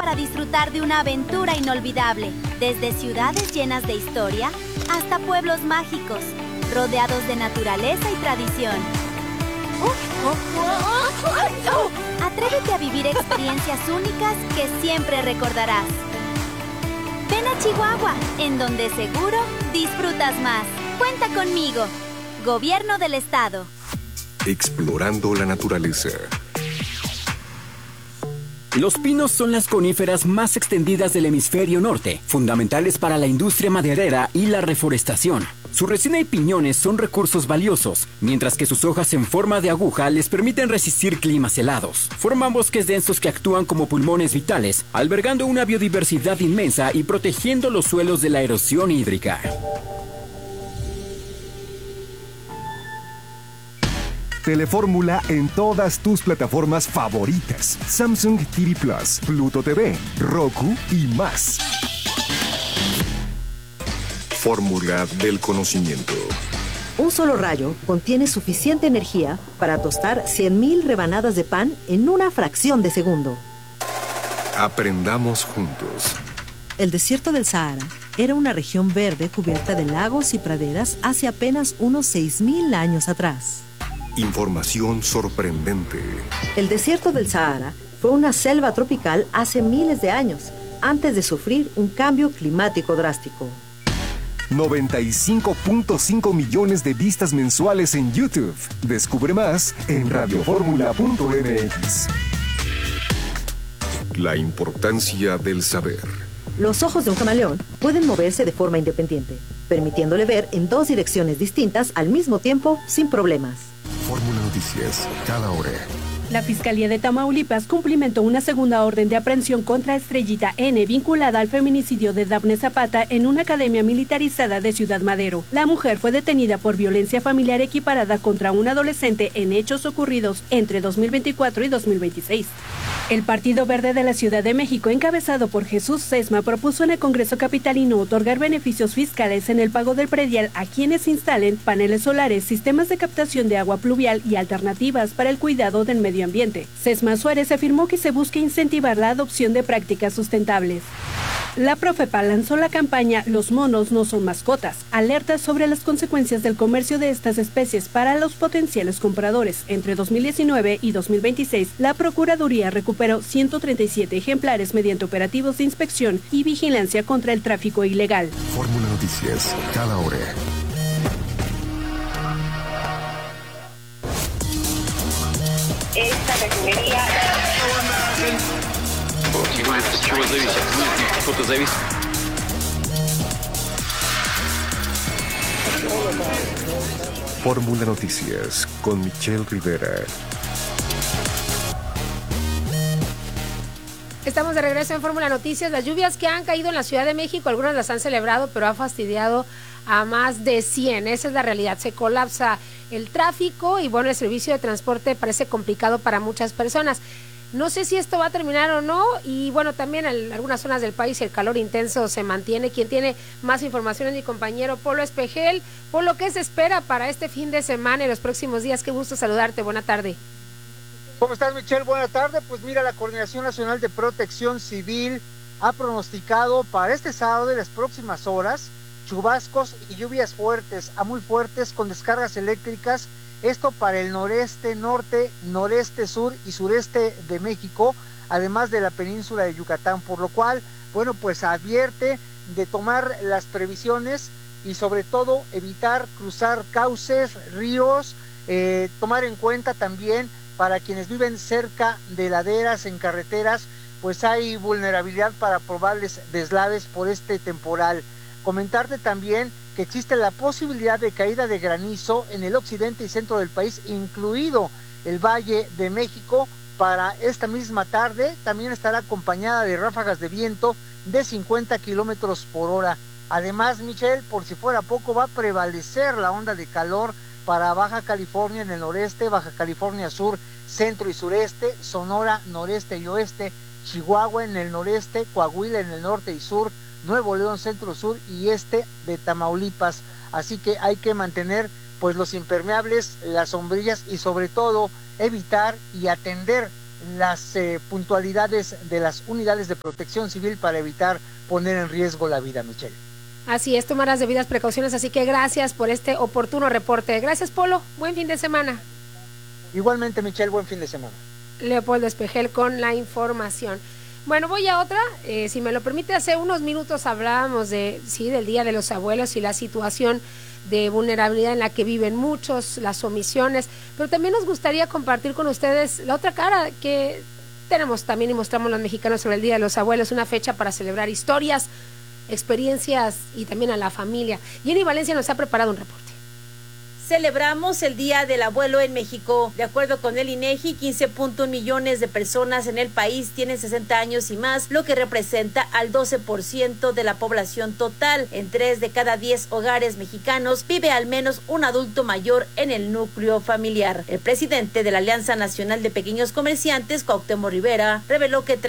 para disfrutar de una aventura inolvidable, desde ciudades llenas de historia hasta pueblos mágicos, rodeados de naturaleza y tradición. Atrévete a vivir experiencias únicas que siempre recordarás. Ven a Chihuahua, en donde seguro disfrutas más. Cuenta conmigo. Gobierno del Estado. Explorando la naturaleza. Los pinos son las coníferas más extendidas del hemisferio norte, fundamentales para la industria maderera y la reforestación. Su resina y piñones son recursos valiosos, mientras que sus hojas en forma de aguja les permiten resistir climas helados. Forman bosques densos que actúan como pulmones vitales, albergando una biodiversidad inmensa y protegiendo los suelos de la erosión hídrica. Telefórmula en todas tus plataformas favoritas. Samsung TV Plus, Pluto TV, Roku y más. Fórmula del conocimiento. Un solo rayo contiene suficiente energía para tostar 100,000 rebanadas de pan en una fracción de segundo. Aprendamos juntos. El desierto del Sahara era una región verde cubierta de lagos y praderas hace apenas unos 6,000 años atrás. Información sorprendente. El desierto del Sahara fue una selva tropical hace miles de años, antes de sufrir un cambio climático drástico. 95.5 millones de vistas mensuales en YouTube. Descubre más en radioformula.mx. La importancia del saber. Los ojos de un camaleón pueden moverse de forma independiente, permitiéndole ver en dos direcciones distintas al mismo tiempo sin problemas. Fórmula Noticias, cada hora. La Fiscalía de Tamaulipas cumplimentó una segunda orden de aprehensión contra Estrellita N, vinculada al feminicidio de Dafne Zapata en una academia militarizada de Ciudad Madero. La mujer fue detenida por violencia familiar equiparada contra un adolescente en hechos ocurridos entre 2024 y 2026. El Partido Verde de la Ciudad de México, encabezado por Jesús Sesma, propuso en el Congreso capitalino otorgar beneficios fiscales en el pago del predial a quienes instalen paneles solares, sistemas de captación de agua pluvial y alternativas para el cuidado del medio ambiente. Sesma Suárez afirmó que se busca incentivar la adopción de prácticas sustentables. La Profepa lanzó la campaña Los monos no son mascotas, alerta sobre las consecuencias del comercio de estas especies para los potenciales compradores. Entre 2019 y 2026, la Procuraduría recuperó 137 ejemplares mediante operativos de inspección y vigilancia contra el tráfico ilegal. Fórmula Noticias, cada hora. Esta refinería... Fórmula Noticias con Michelle Rivera. Estamos de regreso en Fórmula Noticias. Las lluvias que han caído en la Ciudad de México, algunas las han celebrado, pero ha fastidiado a más de 100. Esa es la realidad. Se colapsa el tráfico y bueno, el servicio de transporte parece complicado para muchas personas. No sé si esto va a terminar o no, y bueno, también en algunas zonas del país el calor intenso se mantiene. Quien tiene más información es mi compañero Polo Espejel. Polo, ¿qué se espera para este fin de semana y los próximos días? Qué gusto saludarte, buena tarde. ¿Cómo estás, Michelle? Buena tarde. Pues mira, la Coordinación Nacional de Protección Civil ha pronosticado para este sábado y las próximas horas chubascos y lluvias fuertes a muy fuertes con descargas eléctricas. Esto para el noreste, norte, noreste, sur y sureste de México, además de la península de Yucatán, por lo cual, bueno, pues advierte de tomar las previsiones y sobre todo evitar cruzar cauces, ríos, tomar en cuenta también para quienes viven cerca de laderas, en carreteras, pues hay vulnerabilidad para probables deslaves por este temporal. Comentarte también que existe la posibilidad de caída de granizo en el occidente y centro del país, incluido el Valle de México, para esta misma tarde. También estará acompañada de ráfagas de viento de 50 kilómetros por hora. Además, Michelle, por si fuera poco, va a prevalecer la onda de calor para Baja California en el noreste, Baja California Sur, centro y sureste, Sonora, noreste y oeste, Chihuahua en el noreste, Coahuila en el norte y sur, Nuevo León, centro, sur y este de Tamaulipas. Así que hay que mantener pues los impermeables, las sombrillas y sobre todo evitar y atender las puntualidades de las unidades de protección civil para evitar poner en riesgo la vida, Michelle. Así es, tomar las debidas precauciones, así que gracias por este oportuno reporte. Gracias, Polo, buen fin de semana. Igualmente, Michelle, buen fin de semana. Leopoldo Espejel con la información. Bueno, voy a otra, si me lo permite, hace unos minutos hablábamos del Día de los Abuelos y la situación de vulnerabilidad en la que viven muchos, las omisiones, pero también nos gustaría compartir con ustedes la otra cara que tenemos también y mostramos los mexicanos sobre el Día de los Abuelos, una fecha para celebrar historias, experiencias y también a la familia. Jenny Valencia nos ha preparado un reporte. Celebramos el Día del Abuelo en México. De acuerdo con el INEGI, 15.1 millones de personas en el país tienen 60 años y más, lo que representa al 12% de la población total. En 3 de cada 10 hogares mexicanos vive al menos un adulto mayor en el núcleo familiar. El presidente de la Alianza Nacional de Pequeños Comerciantes, Cuauhtémoc Rivera, reveló que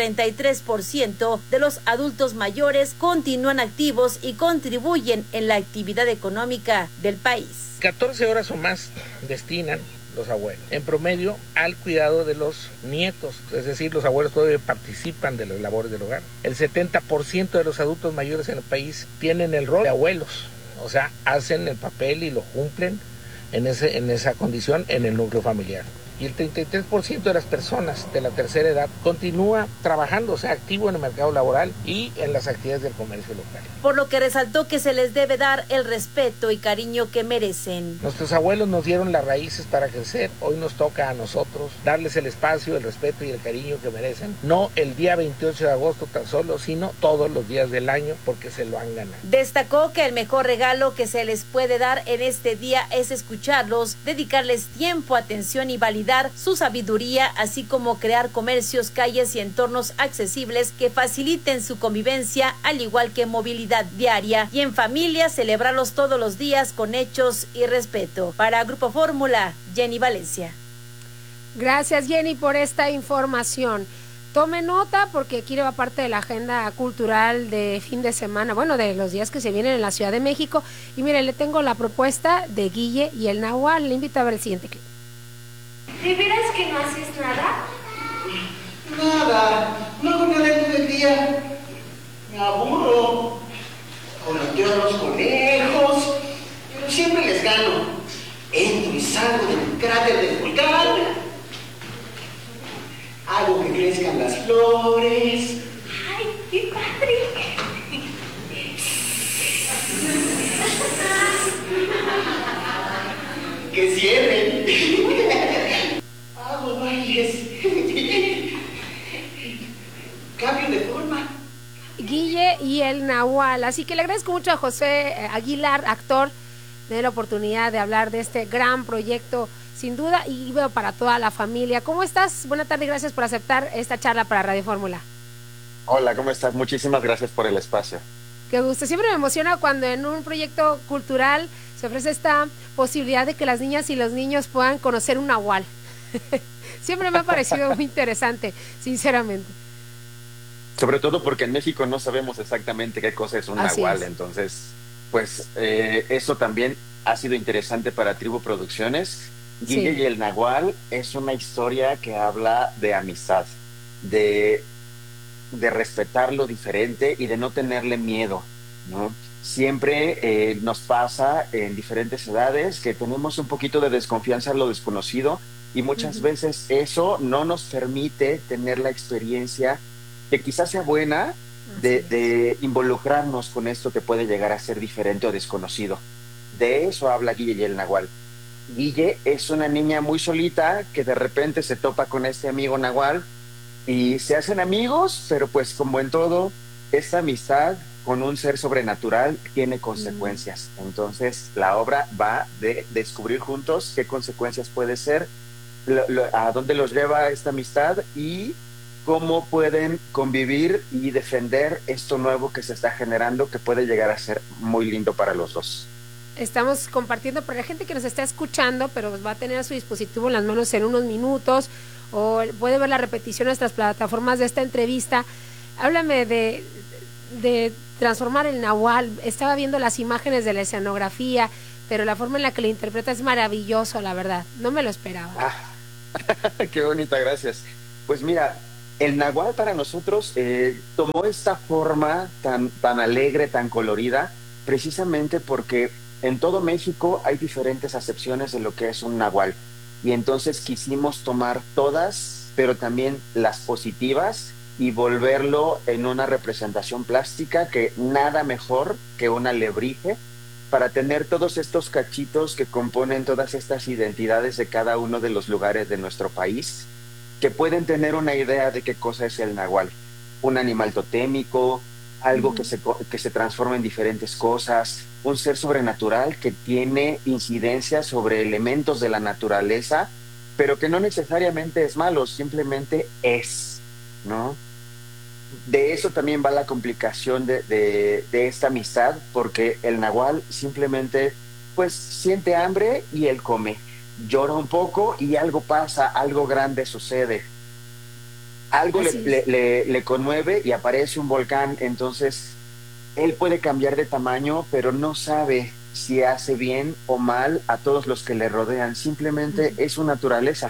33% de los adultos mayores continúan activos y contribuyen en la actividad económica del país. 14 horas o más destinan los abuelos, en promedio, al cuidado de los nietos, es decir, los abuelos todavía participan de las labores del hogar. El 70% de los adultos mayores en el país tienen el rol de abuelos, o sea, hacen el papel y lo cumplen en esa condición en el núcleo familiar. Y el 33% de las personas de la tercera edad continúa trabajando, o sea, activo en el mercado laboral y en las actividades del comercio local. Por lo que resaltó que se les debe dar el respeto y cariño que merecen. Nuestros abuelos nos dieron las raíces para crecer, hoy nos toca a nosotros darles el espacio, el respeto y el cariño que merecen, no el día 28 de agosto tan solo, sino todos los días del año porque se lo han ganado. Destacó que el mejor regalo que se les puede dar en este día es escucharlos, dedicarles tiempo, atención y validar su sabiduría, así como crear comercios, calles y entornos accesibles que faciliten su convivencia, al igual que movilidad diaria, y en familia celebrarlos todos los días con hechos y respeto. Para Grupo Fórmula, Jenny Valencia. Gracias, Jenny, por esta información. Tome nota porque aquí va parte de la agenda cultural de fin de semana, bueno, de los días que se vienen en la Ciudad de México. Y mire, le tengo la propuesta de Guille y el Nahual. Le invito a ver el siguiente clip. ¿De veras que no haces nada? Nada, no hago nada en todo el día. Me aburro. Correteo a los conejos, pero siempre les gano. Entro y salgo del cráter del volcán. Hago que crezcan las flores. ¡Ay, qué padre! Que cierren. Hago bailes. Cambio de forma. Guille y el Nahual. Así que le agradezco mucho a José Aguilar, actor, de la oportunidad de hablar de este gran proyecto, sin duda, y veo para toda la familia. ¿Cómo estás? Buenas tardes, gracias por aceptar esta charla para Radio Fórmula. Hola, ¿cómo estás? Muchísimas gracias por el espacio. Qué gusto. Siempre me emociona cuando en un proyecto cultural se ofrece esta posibilidad de que las niñas y los niños puedan conocer un nahual. Siempre me ha parecido muy interesante, sinceramente. Sobre todo porque en México no sabemos exactamente qué cosa es un nahual, entonces, pues eso también ha sido interesante para Tribu Producciones. Guille y el Nahual es una historia que habla de amistad, de respetar lo diferente y de no tenerle miedo, ¿no? Siempre nos pasa en diferentes edades que tenemos un poquito de desconfianza en lo desconocido y muchas veces eso no nos permite tener la experiencia que quizás sea buena de involucrarnos con esto que puede llegar a ser diferente o desconocido. De eso habla Guille y el Nahual. Guille es una niña muy solita que de repente se topa con este amigo Nahual y se hacen amigos, pero pues como en todo, esta amistad con un ser sobrenatural tiene consecuencias. Entonces la obra va de descubrir juntos qué consecuencias puede ser, a dónde los lleva esta amistad y cómo pueden convivir y defender esto nuevo que se está generando, que puede llegar a ser muy lindo para los dos. Estamos compartiendo para la gente que nos está escuchando, pero va a tener a su dispositivo en las manos en unos minutos, o puede ver la repetición en nuestras plataformas de esta entrevista. Háblame de transformar el Nahual. Estaba viendo las imágenes de la escenografía, pero la forma en la que lo interpreta es maravilloso, la verdad. No me lo esperaba. Qué bonita, gracias. Pues mira, el nahual para nosotros tomó esta forma tan alegre, tan colorida, precisamente porque en todo México hay diferentes acepciones de lo que es un nahual. Y entonces quisimos tomar todas, pero también las positivas, y volverlo en una representación plástica, que nada mejor que un alebrije, para tener todos estos cachitos que componen todas estas identidades de cada uno de los lugares de nuestro país, que pueden tener una idea de qué cosa es el nahual. Un animal totémico, algo que se transforma en diferentes cosas, un ser sobrenatural que tiene incidencia sobre elementos de la naturaleza, pero que no necesariamente es malo, simplemente es, ¿no? De eso también va la complicación de esta amistad, porque el nahual simplemente pues siente hambre y él come, llora un poco y algo pasa, algo grande sucede, algo le conmueve y aparece un volcán. Entonces él puede cambiar de tamaño, pero no sabe si hace bien o mal a todos los que le rodean, simplemente es su naturaleza,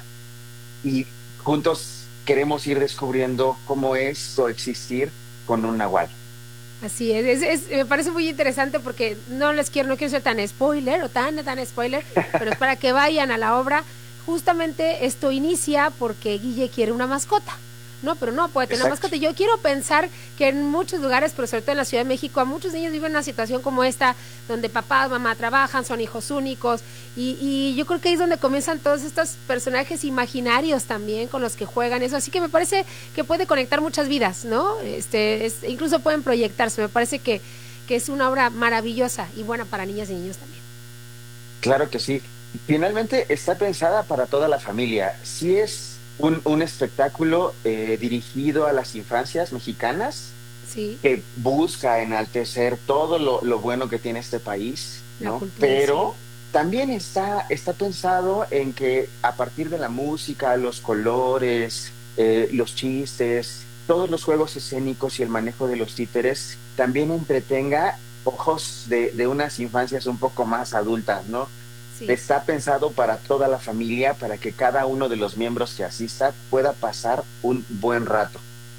y juntos queremos ir descubriendo cómo es coexistir con un nahual. Así es, me parece muy interesante porque no quiero ser tan spoiler o tan spoiler, pero es para que vayan a la obra. Justamente esto inicia porque Guille quiere una mascota, ¿no? Pero no puede tener una mascota. Yo quiero pensar que en muchos lugares, pero sobre todo en la Ciudad de México, a muchos niños viven una situación como esta, donde papá, mamá trabajan, son hijos únicos, y yo creo que ahí es donde comienzan todos estos personajes imaginarios también con los que juegan eso. Así que me parece que puede conectar muchas vidas, ¿no? Incluso pueden proyectarse. Me parece que es una obra maravillosa y buena para niñas y niños también. Claro que sí. Finalmente está pensada para toda la familia. Sí es un espectáculo dirigido a las infancias mexicanas, sí, que busca enaltecer todo lo bueno que tiene este país, ¿no? Cultura, pero sí, también está pensado en que a partir de la música, los colores, los chistes, todos los juegos escénicos y el manejo de los títeres también entretenga ojos de unas infancias un poco más adultas, ¿no? Sí. Está pensado para toda la familia, para que cada uno de los miembros que asista pueda pasar un buen rato.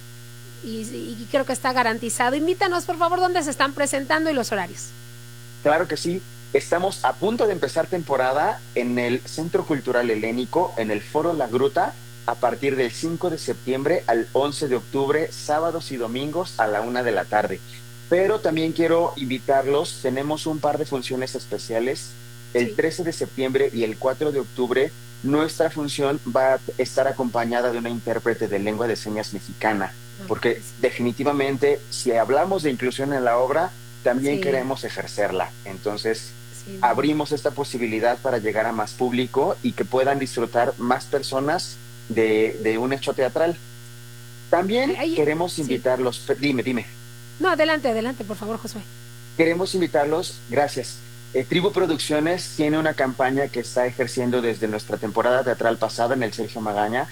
Y creo que está garantizado. Invítanos, por favor, dónde se están presentando y los horarios. Claro que sí. Estamos a punto de empezar temporada en el Centro Cultural Helénico, en el Foro La Gruta, a partir del 5 de septiembre al 11 de octubre, sábados y domingos a la 1 de la tarde. Pero también quiero invitarlos, tenemos un par de funciones especiales. El 13 de septiembre y el 4 de octubre, nuestra función va a estar acompañada de una intérprete de lengua de señas mexicana, porque definitivamente, si hablamos de inclusión en la obra, también queremos ejercerla. Entonces, abrimos esta posibilidad para llegar a más público y que puedan disfrutar más personas de un hecho teatral. También queremos invitarlos... Dime. No, adelante, por favor, Josué. Queremos invitarlos, gracias. Tribu Producciones tiene una campaña que está ejerciendo desde nuestra temporada teatral pasada en el Sergio Magaña.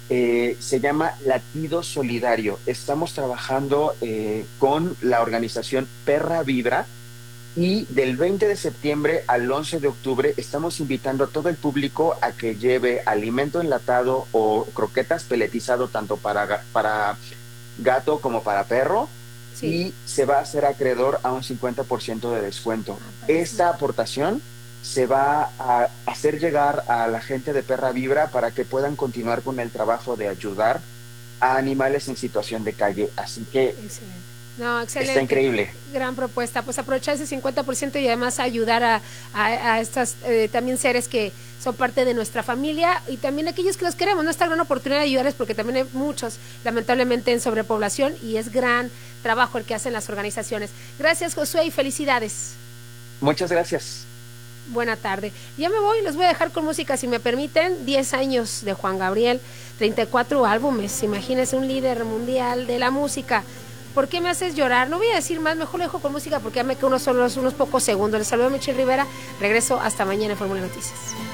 Se llama Latido Solidario. Estamos trabajando con la organización Perra Vibra, y del 20 de septiembre al 11 de octubre estamos invitando a todo el público a que lleve alimento enlatado o croquetas peletizado tanto para gato como para perro. Sí. Y se va a hacer acreedor a un 50% de descuento. Esta aportación se va a hacer llegar a la gente de Perra Vibra para que puedan continuar con el trabajo de ayudar a animales en situación de calle. Así que excelente. Está increíble. Gran propuesta. Pues aprovechar ese 50% y además ayudar a estas también seres que son parte de nuestra familia, y también aquellos que los queremos. No, esta gran oportunidad de ayudarles, porque también hay muchos, lamentablemente, en sobrepoblación, y es gran trabajo el que hacen las organizaciones. Gracias, Josué, y felicidades. Muchas gracias. Buena tarde. Ya me voy, les voy a dejar con música, si me permiten. 10 años de Juan Gabriel, 34 álbumes, imagínense, un líder mundial de la música. ¿Por qué me haces llorar? No voy a decir más, mejor lo dejo con música porque ya me quedo unos pocos segundos. Les saludo a Michelle Rivera, regreso hasta mañana en Fórmula Noticias.